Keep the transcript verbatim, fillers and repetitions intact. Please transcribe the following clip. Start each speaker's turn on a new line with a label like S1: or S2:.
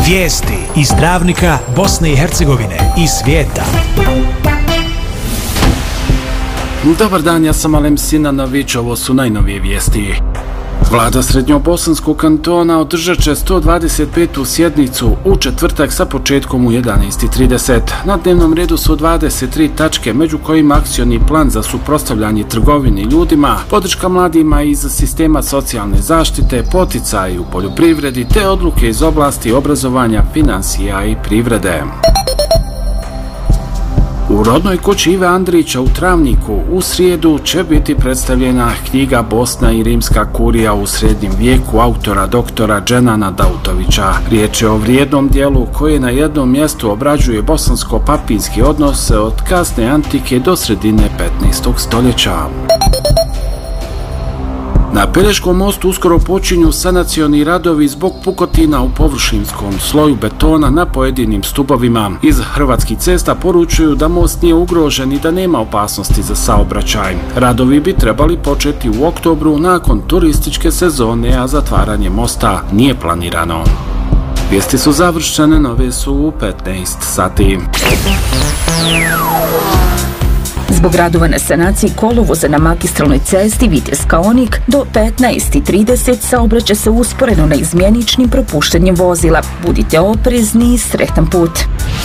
S1: Vijesti iz Dravnika, Bosne i Hercegovine i svijeta.
S2: Dobar dan, ja sam Alem Sinanović, ovo su najnovije vijesti. Vlada Srednjobosanskog kantona održat će sto dvadeset petu sjednicu u četvrtak sa početkom u jedanaest i trideset. Na dnevnom redu su dvadeset tri tačke, među kojima akcioni plan za suprotstavljanje trgovini ljudima, podrška mladima iz sistema socijalne zaštite, poticaj u poljoprivredi te odluke iz oblasti obrazovanja, financija i privrede. U rodnoj kući Ive Andrića u Travniku u srijedu će biti predstavljena knjiga Bosna i rimska kurija u srednjem vijeku autora doktora Dženana Dautovića. Riječ je o vrijednom dijelu koje na jednom mjestu obrađuje bosansko-papinski odnose od kasne antike do sredine petnaestog stoljeća. Na Pelješkom mostu uskoro počinju sanacioni radovi zbog pukotina u površinskom sloju betona na pojedinim stubovima. Iz Hrvatskih cesta poručuju da most nije ugrožen i da nema opasnosti za saobraćaj. Radovi bi trebali početi u oktobru nakon turističke sezone, a zatvaranje mosta nije planirano. Vijesti su završene, nove su u petnaest sati.
S3: Zbog radova na sanaciji kolovoza na magistralnoj cesti Vitez-Kaonik do petnaest i trideset saobraća se usporeno na izmjeničnim propuštanjem vozila. Budite oprezni i sretan put.